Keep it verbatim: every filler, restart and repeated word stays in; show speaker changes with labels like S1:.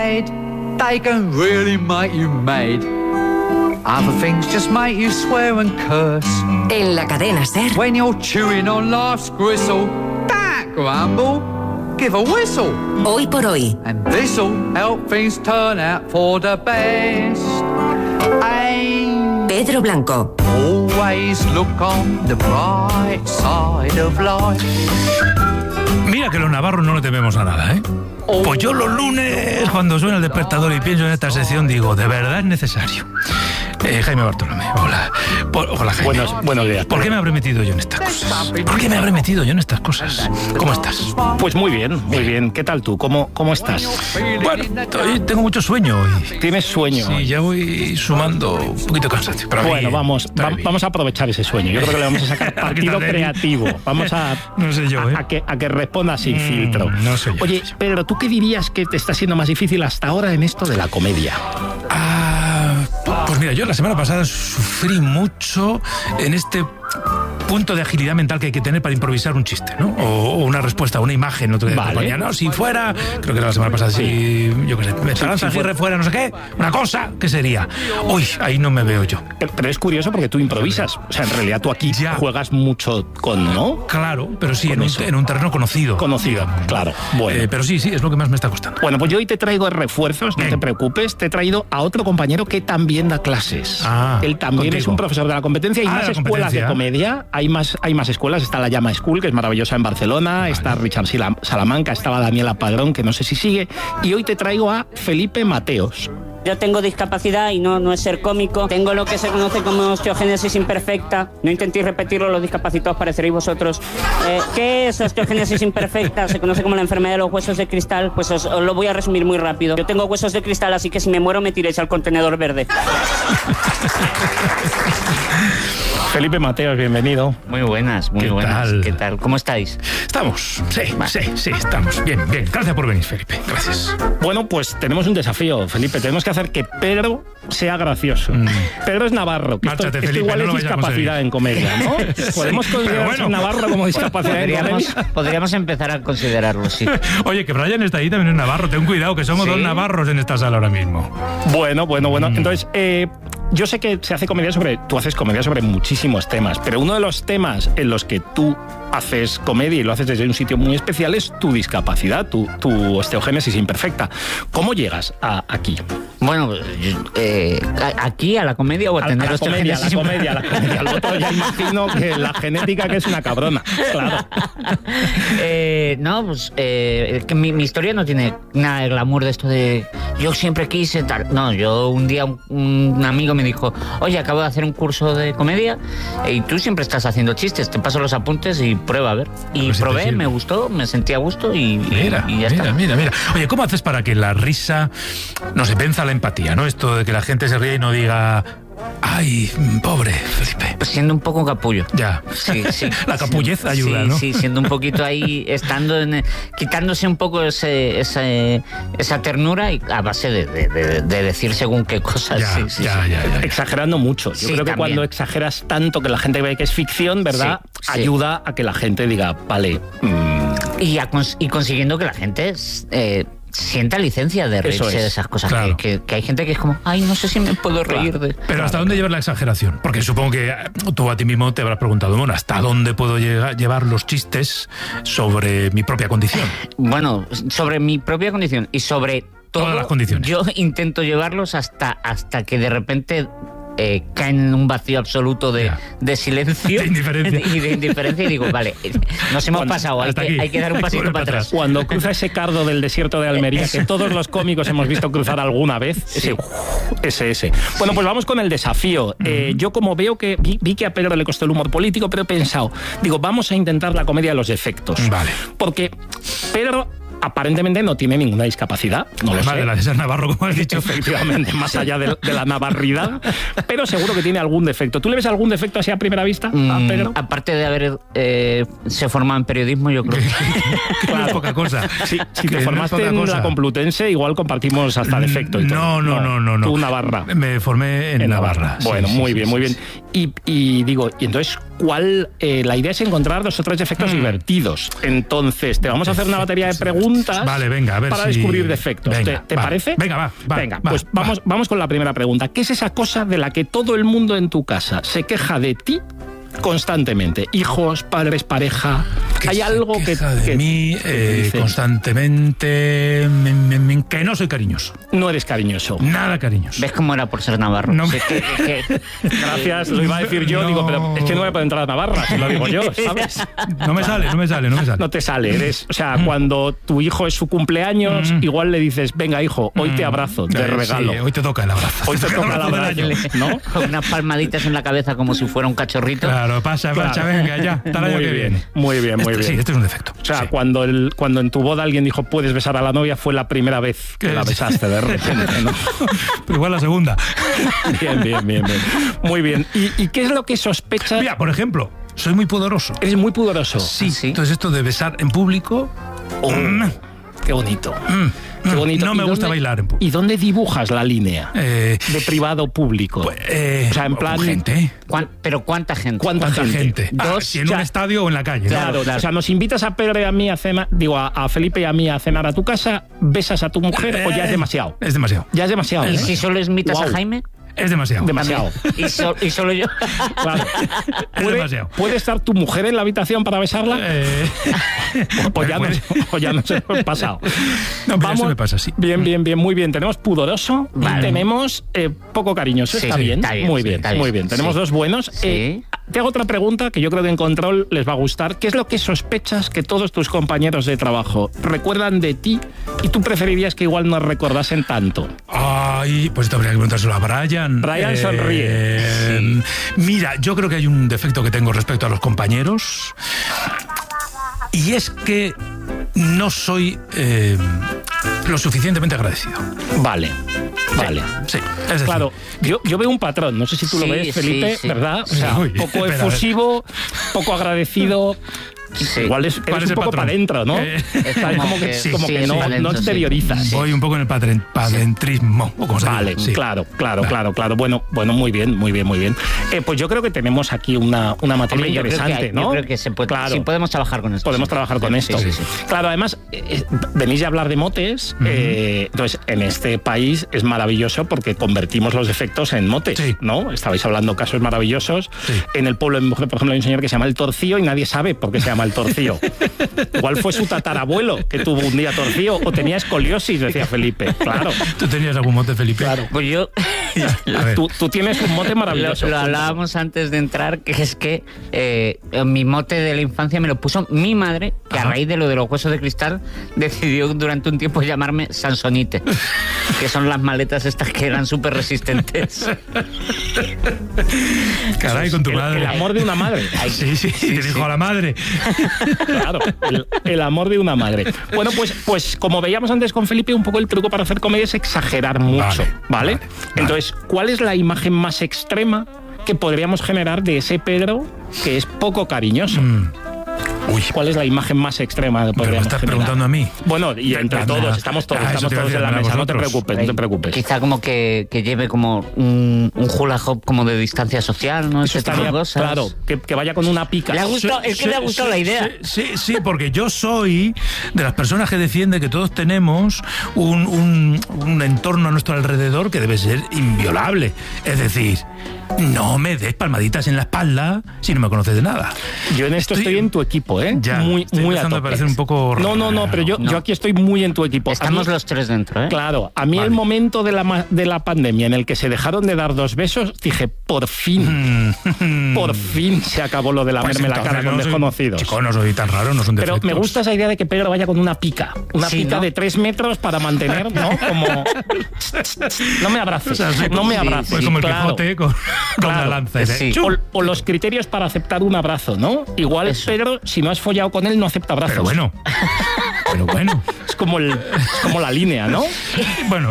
S1: They can really make you mad. Other things just make you swear and curse.
S2: En la cadena SER.
S1: When you're chewing on life's gristle, don't grumble, give a whistle.
S2: Hoy por hoy.
S1: And this'll help things turn out for the best. And
S2: Pedro Blanco.
S1: Always look on the bright side of life.
S3: Mira que los navarros no le tememos a nada, ¿eh? Pues yo los lunes, cuando suena el despertador y pienso en esta sección, digo, de verdad es necesario. Eh, Jaime Bartolomé, hola. Por, hola, Jaime.
S4: Buenos, buenos días.
S3: ¿Por qué me habré metido yo en estas cosas? ¿Por qué me habré metido yo en estas cosas? ¿Cómo estás?
S4: Pues muy bien, muy bien. ¿Qué tal tú? ¿Cómo, cómo estás?
S3: Bueno, estoy, tengo mucho sueño hoy.
S4: ¿Tienes sueño?
S3: Sí, ya voy sumando un poquito de cansancio. Pero
S4: bueno,
S3: bien,
S4: vamos, va, vamos a aprovechar ese sueño. Yo creo que le vamos a sacar partido creativo. Vamos a,
S3: no sé yo, ¿eh?
S4: a, a, que, a que responda sin mm, filtro.
S3: No sé yo.
S4: Oye, Pedro, ¿tú qué dirías que te está siendo más difícil hasta ahora en esto de la comedia?
S3: Ah, pues mira, yo la semana pasada sufrí mucho en este punto de agilidad mental que hay que tener para improvisar un chiste, ¿no? O, o una respuesta, una imagen. Otro día
S4: vale.
S3: ponía, no, si fuera, creo que era la semana pasada, sí. si, yo qué sé, me lanza
S4: si
S3: Aguirre fuera, no sé qué, una cosa, ¿qué sería? Uy, ahí no me veo yo.
S4: Pero, pero es curioso porque tú improvisas. O sea, en realidad tú aquí ya juegas mucho con, ¿no?
S3: Claro, pero sí, en un, en un terreno conocido.
S4: Conocido, claro. Bueno.
S3: Eh, pero sí, sí, es lo que más me está costando.
S4: Bueno, pues yo hoy te traigo refuerzos, no Bien. te preocupes. Te he traído a otro compañero que también da clases.
S3: Ah,
S4: Él también
S3: contigo.
S4: es un profesor de la competencia. Hay
S3: ah,
S4: más escuelas de comedia. Hay más, hay más escuelas. Está la Llama School, que es maravillosa en Barcelona. Vale. Está Richard Salamanca. Está la Daniela Padrón, que no sé si sigue. Y hoy te traigo a Felipe Mateos.
S5: Yo tengo discapacidad y no, no es ser cómico. Tengo lo que se conoce como osteogénesis imperfecta. No intentéis repetirlo, los discapacitados pareceréis vosotros. Eh, ¿Qué es osteogénesis imperfecta? Se conoce como la enfermedad de los huesos de cristal. Pues os, os lo voy a resumir muy rápido. Yo tengo huesos de cristal, así que si me muero me tiréis al contenedor verde.
S4: Felipe Mateos, bienvenido.
S6: Muy buenas, muy
S3: ¿Qué
S6: buenas.
S3: tal?
S6: ¿Qué tal? ¿Cómo estáis?
S3: Estamos, sí, vale. sí, sí, estamos. Bien, bien. Gracias por venir, Felipe. Gracias.
S4: Bueno, pues tenemos un desafío, Felipe. Tenemos que hacer que Pedro sea gracioso. Mm. Pedro es navarro, que
S3: Márchate,
S4: esto,
S3: Felipe,
S4: esto igual
S3: no
S4: es discapacidad en comedia, ¿no? Sí. ¿Podemos considerar bueno. navarro como discapacidad
S6: podríamos,
S4: en comedia?
S6: Podríamos empezar a considerarlo, sí.
S3: Oye, que Brian está ahí también es navarro. Ten cuidado, que somos ¿Sí? dos navarros en esta sala ahora mismo.
S4: Bueno, bueno, bueno. Mm. Entonces, eh... yo sé que se hace comedia sobre... Tú haces comedia sobre muchísimos temas, pero uno de los temas en los que tú haces comedia y lo haces desde un sitio muy especial es tu discapacidad, tu, tu osteogénesis imperfecta. ¿Cómo llegas a aquí?
S6: Bueno, eh, ¿aquí a la comedia o a, a tener
S4: a la comedia,
S6: osteogénesis?
S4: A la comedia, a la comedia. Al otro ya imagino que la genética que es una cabrona, claro.
S6: eh, no, pues eh, que mi, mi historia no tiene nada de glamour de esto de yo siempre quise tal. No, yo un día un, un amigo me dijo, oye, acabo de hacer un curso de comedia y tú siempre estás haciendo chistes, te paso los apuntes y prueba a ver. Y pues probé, si me gustó, me sentí a gusto y,
S3: mira,
S6: y ya
S3: mira,
S6: está.
S3: Mira, mira. Oye, ¿cómo haces para que la risa no se venza la empatía, ¿no? Esto de que la gente se ríe y no diga... Ay, pobre Felipe.
S6: Pues siendo un poco capullo.
S3: Ya.
S6: Sí, sí.
S3: La capullez
S6: sí,
S3: ayuda,
S6: sí,
S3: ¿no?
S6: Sí, siendo un poquito ahí, estando en, quitándose un poco ese, ese, esa ternura y a base de, de, de, de decir según qué cosas.
S3: Ya,
S6: sí, sí,
S3: ya,
S6: sí.
S3: ya, ya, ya.
S4: Exagerando mucho. Yo
S6: sí,
S4: creo que
S6: también.
S4: Cuando exageras tanto que la gente ve que es ficción, ¿verdad? Sí, ayuda sí. a que la gente diga, vale. Mmm.
S6: Y, a cons- y consiguiendo que la gente... Eh, sienta licencia de reírse es. de esas cosas.
S3: Claro.
S6: Que, que, que hay gente que es como, ay, no sé si me puedo reír
S3: claro.
S6: de...
S3: Pero ¿hasta dónde llevar la exageración? Porque supongo que tú a ti mismo te habrás preguntado, bueno, ¿hasta dónde puedo llegar, llevar los chistes sobre mi propia condición?
S6: Bueno, sobre mi propia condición y sobre todo,
S3: todas las condiciones.
S6: Yo intento llevarlos hasta, hasta que de repente... Eh, caen en un vacío absoluto de, de silencio
S3: de indiferencia.
S6: y de indiferencia y digo, vale, nos hemos bueno, pasado, hay que, hay que dar un pasito para atrás.
S4: Cuando cruza ese cardo del desierto de Almería, que todos los cómicos hemos visto cruzar alguna vez, ese, ese, ese. Bueno, pues vamos con el desafío. Eh, yo como veo que, vi, vi que a Pedro le costó el humor político, pero he pensado, digo, vamos a intentar la comedia de los defectos.
S3: Vale.
S4: Porque Pedro... aparentemente no tiene ninguna discapacidad. No
S3: Además
S4: lo sé.
S3: de la de ser navarro, como has dicho.
S4: Efectivamente, más allá de, de la navarridad. Pero seguro que tiene algún defecto. ¿Tú le ves algún defecto así a primera vista,
S6: mm,
S4: a Pedro?
S6: Aparte de haber eh, se formado en periodismo, yo creo que...
S3: claro, es poca cosa.
S4: Sí, si te formaste no en cosa. La Complutense, igual compartimos hasta defecto y todo.
S3: No, no, no, no. no.
S4: Tú Navarra.
S3: Me formé en, en Navarra.
S4: Navarra. Bueno,
S3: sí,
S4: muy
S3: sí,
S4: bien,
S3: sí,
S4: muy
S3: sí,
S4: bien. Y, y digo, y entonces, ¿cuál? Eh, la idea es encontrar dos o tres defectos mm. divertidos. Entonces, te vamos a hacer una batería de preguntas. preguntas
S3: Vale, venga, a ver
S4: para
S3: si-
S4: descubrir defectos.
S3: Venga,
S4: ¿Te, te
S3: va.
S4: parece?
S3: Venga, va, va,
S4: Venga,
S3: va,
S4: pues
S3: va.
S4: vamos, vamos con la primera pregunta. ¿Qué es esa cosa de la que todo el mundo en tu casa se queja de ti constantemente? Hijos, padres, pareja.
S3: Que
S4: ¿Hay
S3: se
S4: algo que,
S3: queja de
S4: que-
S3: mí
S4: que te
S3: eh,
S4: dicen?
S3: constantemente me- me- me- que no soy cariñoso.
S4: No eres cariñoso.
S3: Nada cariñoso.
S6: ¿Ves cómo era por ser navarro?
S3: No
S6: Si
S3: me-
S6: es que- es que-
S4: Gracias, lo iba a decir yo,
S3: No.
S4: digo, pero es que no me puede entrar a Navarra, si lo digo yo, ¿sabes?
S3: No me sale, no me sale, no me sale.
S4: No te sale, eres, o sea, cuando tu hijo es su cumpleaños,
S3: Mm.
S4: igual le dices, venga hijo, hoy te abrazo, te
S3: Eh,
S4: regalo.
S3: sí, hoy te toca el abrazo.
S4: Hoy te toca el abrazo, ¿no?
S6: Con unas palmaditas en la cabeza como si fuera un cachorrito.
S3: Claro, pasa,
S4: Claro.
S3: pasa, venga, ya, hasta el año
S4: Muy
S3: que
S4: bien,
S3: viene.
S4: muy bien, muy
S3: Este-
S4: bien.
S3: Sí, este es un defecto.
S4: O sea,
S3: Sí.
S4: cuando, el, cuando en tu boda alguien dijo, puedes besar a la novia, fue la primera vez que
S3: Que
S4: la
S3: sí.
S4: besaste de repente, ¿no?
S3: Pero igual la segunda.
S4: Bien, bien, bien, bien. Muy bien. ¿Y, y qué es lo que sospechas?
S3: Mira, por ejemplo, soy muy pudoroso.
S4: Eres muy pudoroso.
S3: Sí,
S6: sí.
S3: entonces esto de besar en público.
S4: Oh,
S3: mm,
S4: qué bonito.
S3: mm,
S4: Qué bonito.
S3: No me
S4: ¿Y
S3: gusta
S4: dónde-
S3: bailar en público.
S4: ¿Y dónde dibujas la línea?
S3: Eh,
S4: De privado público.
S3: pues, eh,
S4: O sea, en
S3: con
S4: plan-
S3: gente.
S6: ¿Cuán- ¿Pero cuánta gente?
S4: ¿Cuánta
S3: ¿Cuánta
S4: gente?
S3: gente? Ah,
S6: Dos,
S3: si en
S4: ya.
S3: un estadio o en la calle. ¿no?
S4: Claro,
S6: claro.
S4: o sea, nos invitas a Pedro y a mí a cenar, digo, a, a Felipe y a mí a cenar a tu casa, besas a tu mujer o ya es
S3: Eh,
S4: demasiado.
S3: Es demasiado.
S4: Ya es demasiado.
S6: ¿Y
S4: ¿eh?
S6: si solo invitas
S4: Guau.
S6: a Jaime?
S3: Es demasiado.
S4: Demasiado.
S6: ¿Y, so- y solo yo?
S4: Claro.
S3: Es
S4: ¿Puede,
S3: demasiado.
S4: ¿Puede estar tu mujer en la habitación para besarla?
S3: Eh,
S4: o, ya
S3: puede.
S4: nos, o ya nos hemos pasado.
S3: No, pero eso me pasa, sí.
S4: Bien, bien, bien, muy bien. Tenemos pudoroso y
S6: Vale.
S4: tenemos eh, poco cariñoso.
S6: Sí,
S4: está,
S6: sí,
S4: bien.
S6: está bien,
S4: Muy
S6: sí,
S4: bien,
S6: está bien.
S4: muy bien. Tenemos
S6: Sí.
S4: dos buenos.
S6: Sí.
S4: Eh, te hago otra pregunta que yo creo que en control les va a gustar. ¿Qué es lo que sospechas que todos tus compañeros de trabajo recuerdan de ti y tú preferirías que igual no recordasen tanto?
S3: Ay, pues esto habría que preguntárselo a Brian.
S4: Brian sonríe.
S3: Mira, yo creo que hay un defecto que tengo respecto a los compañeros. Y es que no soy eh, lo suficientemente agradecido.
S4: Vale, vale.
S3: Sí, es decir,
S4: Claro, yo, yo veo un patrón, no sé si tú lo
S6: Sí,
S4: ves,
S6: sí,
S4: Felipe,
S6: sí.
S4: ¿verdad? O sea,
S3: Uy,
S4: poco
S3: espera, a ver.
S4: efusivo, poco agradecido.
S6: Sí.
S4: Igual es,
S3: ¿Cuál
S4: eres
S3: es
S4: un
S3: el
S4: poco
S3: patrón?
S4: para adentro, ¿no?
S3: Eh,
S6: Es
S4: ¿Sabes?
S6: como
S4: Como que,
S6: que-
S4: como
S6: sí,
S4: que
S6: es
S4: no,
S6: para
S4: no
S6: adentro, sí.
S4: exteriorizas.
S6: Sí.
S3: voy un poco en el padren- padrentrismo. O como se
S4: Vale,
S3: diga, sí.
S4: claro, claro,
S3: Vale.
S4: claro, claro. Bueno, bueno, muy bien, muy bien, muy bien. Eh, pues yo creo que tenemos aquí una, una materia
S6: Hombre, yo creo que
S4: interesante,
S6: hay-
S4: ¿no?
S6: Yo creo que se puede,
S4: Claro.
S6: sí podemos trabajar con esto.
S4: Podemos
S6: sí.
S4: trabajar con
S6: Sí,
S4: esto.
S6: sí, sí.
S4: Claro, además, eh, venís ya a hablar de motes. eh, entonces, en este país es maravilloso porque convertimos los defectos en motes,
S3: Sí.
S4: ¿no? Estabais hablando casos maravillosos.
S3: Sí.
S4: En el pueblo de mi mujer, por ejemplo, hay un señor que se llama el Torcío y nadie sabe por qué se llama el Torcío. Igual fue su tatarabuelo que tuvo un día torcío o tenía escoliosis, decía Felipe. Claro,
S3: ¿Tú tenías algún mote, Felipe?
S4: claro.
S6: Pues yo...
S3: A ver.
S4: Tú, tú tienes un mote
S6: Lo,
S4: maravilloso.
S6: lo hablábamos antes de entrar, que es que eh, mi mote de la infancia me lo puso mi madre, que
S3: Ajá.
S6: a raíz de lo de los huesos de cristal decidió durante un tiempo llamarme Sansonite, que son las maletas estas que eran súper resistentes.
S3: Caray, con tu
S4: El,
S3: madre.
S4: el amor de una madre.
S3: Sí, sí, te dijo a la madre.
S4: Claro, el, el amor de una madre. Bueno, pues, pues como veíamos antes con Felipe, un poco el truco para hacer comedia es exagerar mucho, ¿vale?
S3: Vale, vale,
S4: Entonces, ¿cuál es la imagen más extrema que podríamos generar de ese Pedro que es poco cariñoso?
S3: Mm. Uy,
S4: ¿Cuál es la imagen más extrema que
S3: pero me
S4: podríamos
S3: estás
S4: generar?
S3: preguntando a mí.
S4: Bueno, y entre
S3: Anda.
S4: todos, estamos todos,
S3: Ah, eso
S4: estamos
S3: te iba a
S4: todos
S3: decir,
S4: en la
S3: para
S4: mesa, no te
S3: vosotros.
S4: preocupes, no te preocupes.
S6: Quizá como que, que lleve como un, un hula hop como de distancia social, ¿no?
S4: Eso
S6: Ese tipo de
S4: estaría,
S6: cosas.
S4: claro, que, que vaya con una pica.
S6: Le ha gustado, es que le ha gustado la idea.
S3: Sí, sí, sí, porque yo soy de las personas que defiende que todos tenemos un, un, un entorno a nuestro alrededor que debe ser inviolable. Es decir, no me des palmaditas en la espalda si no me conoces de nada.
S4: Yo en esto
S3: Estoy-
S4: estoy en tu equipo, ¿eh?
S3: Ya,
S4: muy,
S3: estoy
S4: muy a
S3: empezando a
S4: tope.
S3: parecer un poco
S4: No, no, no, pero yo,
S6: No.
S4: yo aquí estoy muy en tu equipo. A
S6: Estamos
S4: mí-
S6: los tres dentro, ¿eh?
S4: Claro, a mí
S3: Vale.
S4: el momento de la, ma- de la pandemia en el que se dejaron de dar dos besos, dije, por fin, por fin se acabó lo de
S3: Pues
S4: lamerme la
S3: entonces
S4: cara con
S3: no soy-
S4: desconocidos.
S3: Chico, no soy tan raro, no son
S4: Pero
S3: defectos.
S4: me gusta esa idea de que Pedro vaya con una pica, una
S6: Sí,
S4: pica
S6: ¿no?
S4: de tres metros para mantener, ¿no? Como, no me abraces,
S3: O sea, soy
S4: no
S3: como-
S4: me
S3: sí,
S4: abraces.
S3: Pues como el
S4: claro.
S3: Quijote con, con
S4: Claro.
S3: la lanza. Dice,
S6: Sí.
S3: "Chu".
S4: O, o los criterios para aceptar un abrazo, ¿no? Igual
S6: Eso.
S4: Pedro, si no has follado con él, no acepta abrazos.
S3: Pero bueno, pero bueno.
S4: Es como, el, es como la línea, ¿no?
S3: Bueno,